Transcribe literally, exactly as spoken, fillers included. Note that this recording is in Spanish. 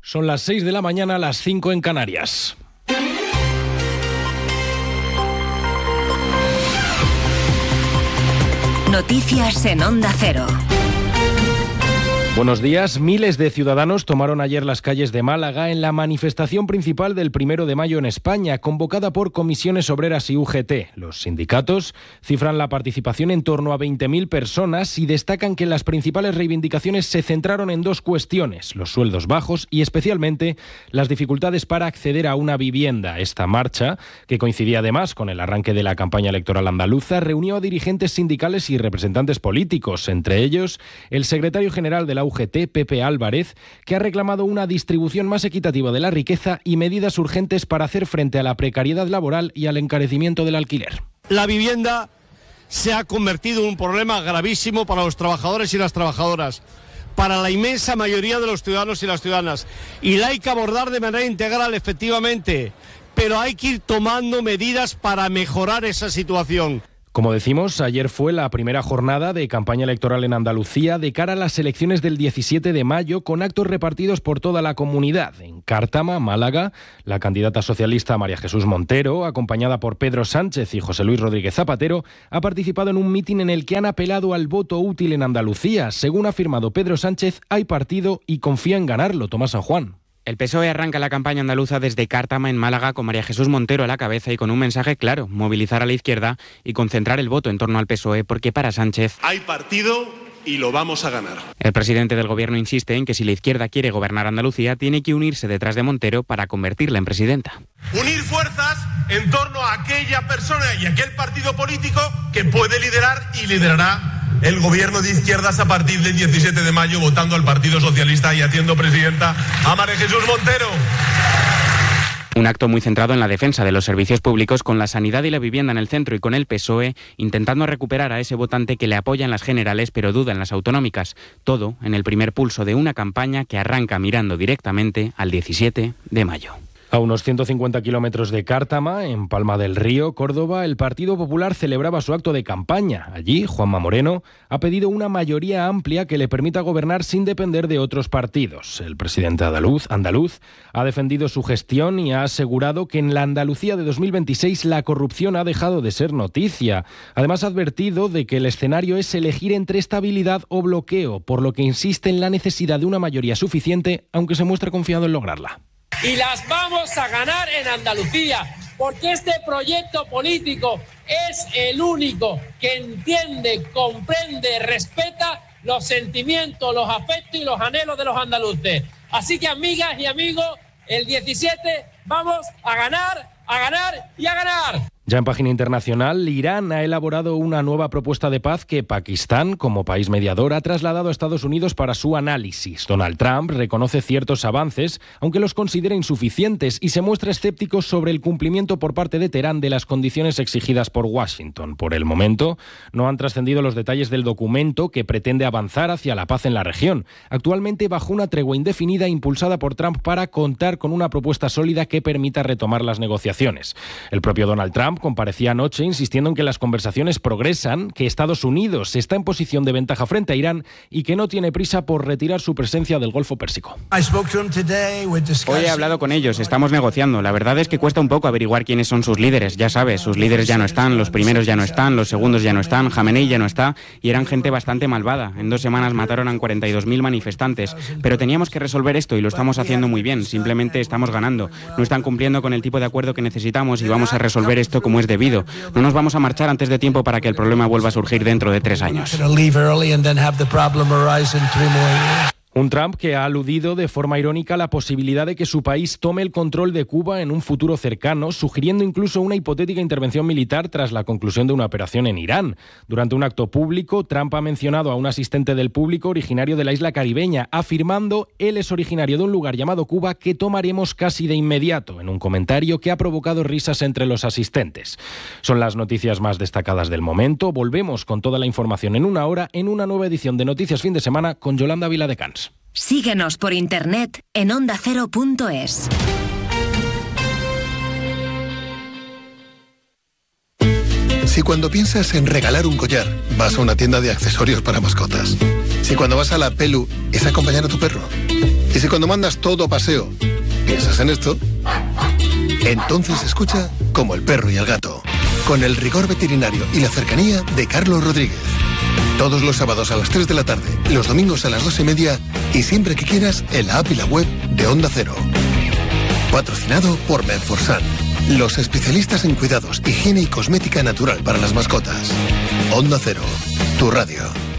Son las seis de la mañana, las cinco en Canarias. Noticias en Onda Cero. Buenos días. Miles de ciudadanos tomaron ayer las calles de Málaga en la manifestación principal del primero de mayo en España, convocada por Comisiones Obreras y U G T. Los sindicatos cifran la participación en torno a veinte mil personas y destacan que las principales reivindicaciones se centraron en dos cuestiones: los sueldos bajos y especialmente las dificultades para acceder a una vivienda. Esta marcha, que coincidía además con el arranque de la campaña electoral andaluza, reunió a dirigentes sindicales y representantes políticos, entre ellos el secretario general de la U G T, Pepe Álvarez, que ha reclamado una distribución más equitativa de la riqueza y medidas urgentes para hacer frente a la precariedad laboral y al encarecimiento del alquiler. La vivienda se ha convertido en un problema gravísimo para los trabajadores y las trabajadoras, para la inmensa mayoría de los ciudadanos y las ciudadanas, y la hay que abordar de manera integral, efectivamente, pero hay que ir tomando medidas para mejorar esa situación. Como decimos, ayer fue la primera jornada de campaña electoral en Andalucía de cara a las elecciones del diecisiete de mayo, con actos repartidos por toda la comunidad. En Cártama, Málaga, la candidata socialista María Jesús Montero, acompañada por Pedro Sánchez y José Luis Rodríguez Zapatero, ha participado en un mitin en el que han apelado al voto útil en Andalucía. Según ha afirmado Pedro Sánchez, hay partido y confía en ganarlo. Tomás San Juan. El P S O E arranca la campaña andaluza desde Cártama, en Málaga, con María Jesús Montero a la cabeza y con un mensaje claro: movilizar a la izquierda y concentrar el voto en torno al P S O E, porque para Sánchez hay partido y lo vamos a ganar. El presidente del gobierno insiste en que si la izquierda quiere gobernar Andalucía, tiene que unirse detrás de Montero para convertirla en presidenta. Unir fuerzas en torno a aquella persona y aquel partido político que puede liderar y liderará el gobierno de izquierdas a partir del diecisiete de mayo, votando al Partido Socialista y haciendo presidenta a María Jesús Montero. Un acto muy centrado en la defensa de los servicios públicos, con la sanidad y la vivienda en el centro y con el P S O E intentando recuperar a ese votante que le apoya en las generales pero duda en las autonómicas. Todo en el primer pulso de una campaña que arranca mirando directamente al diecisiete de mayo. A unos ciento cincuenta kilómetros de Cártama, en Palma del Río, Córdoba, el Partido Popular celebraba su acto de campaña. Allí, Juanma Moreno ha pedido una mayoría amplia que le permita gobernar sin depender de otros partidos. El presidente andaluz, andaluz ha defendido su gestión y ha asegurado que en la Andalucía de dos mil veintiséis la corrupción ha dejado de ser noticia. Además, ha advertido de que el escenario es elegir entre estabilidad o bloqueo, por lo que insiste en la necesidad de una mayoría suficiente, aunque se muestra confiado en lograrla. Y las vamos a ganar en Andalucía, porque este proyecto político es el único que entiende, comprende, respeta los sentimientos, los afectos y los anhelos de los andaluces. Así que, amigas y amigos, el diecisiete vamos a ganar, a ganar y a ganar. Ya en página internacional, Irán ha elaborado una nueva propuesta de paz que Pakistán, como país mediador, ha trasladado a Estados Unidos para su análisis. Donald Trump reconoce ciertos avances, aunque los considera insuficientes, y se muestra escéptico sobre el cumplimiento por parte de Teherán de las condiciones exigidas por Washington. Por el momento, no han trascendido los detalles del documento que pretende avanzar hacia la paz en la región, actualmente bajo una tregua indefinida impulsada por Trump para contar con una propuesta sólida que permita retomar las negociaciones. El propio Donald Trump comparecía anoche insistiendo en que las conversaciones progresan, que Estados Unidos está en posición de ventaja frente a Irán y que no tiene prisa por retirar su presencia del Golfo Pérsico. Hoy he hablado con ellos, estamos negociando. La verdad es que cuesta un poco averiguar quiénes son sus líderes. Ya sabes, sus líderes ya no están, los primeros ya no están, los segundos ya no están, Jamenei ya no está, y eran gente bastante malvada. En dos semanas mataron a cuarenta y dos mil manifestantes. Pero teníamos que resolver esto y lo estamos haciendo muy bien. Simplemente estamos ganando. No están cumpliendo con el tipo de acuerdo que necesitamos y vamos a resolver esto como es debido. No nos vamos a marchar antes de tiempo para que el problema vuelva a surgir dentro de tres años. Un Trump que ha aludido de forma irónica a la posibilidad de que su país tome el control de Cuba en un futuro cercano, sugiriendo incluso una hipotética intervención militar tras la conclusión de una operación en Irán. Durante un acto público, Trump ha mencionado a un asistente del público originario de la isla caribeña, afirmando: él es originario de un lugar llamado Cuba que tomaremos casi de inmediato, en un comentario que ha provocado risas entre los asistentes. Son las noticias más destacadas del momento. Volvemos con toda la información en una hora en una nueva edición de Noticias Fin de Semana con Yolanda Viladecans. Síguenos por internet en onda cero punto es. Si Si cuando piensas en regalar un collar, vas a una tienda de accesorios para mascotas. Si cuando vas a la Pelu, es acompañar a tu perro. Y si cuando mandas todo a paseo, piensas en esto, entonces escucha Como el perro y el gato, con el rigor veterinario y la cercanía de Carlos Rodríguez. Todos los sábados a las tres de la tarde, los domingos a las dos y media y siempre que quieras en la app y la web de Onda Cero. Patrocinado por Menforsan, los especialistas en cuidados, higiene y cosmética natural para las mascotas. Onda Cero, tu radio.